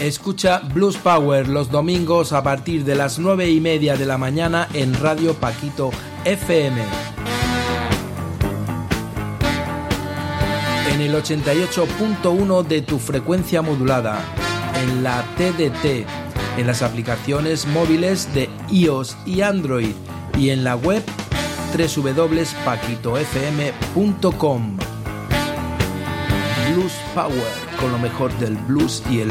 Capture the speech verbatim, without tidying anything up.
Escucha Blues Power los domingos a partir de las nueve y media de la mañana en Radio Paquito F M. En el ochenta y ocho punto uno de tu frecuencia modulada, en la T D T, en las aplicaciones móviles de iOS y Android y en la web doble u doble u doble u punto paquito f m punto com. Blues Power, con lo mejor del blues y el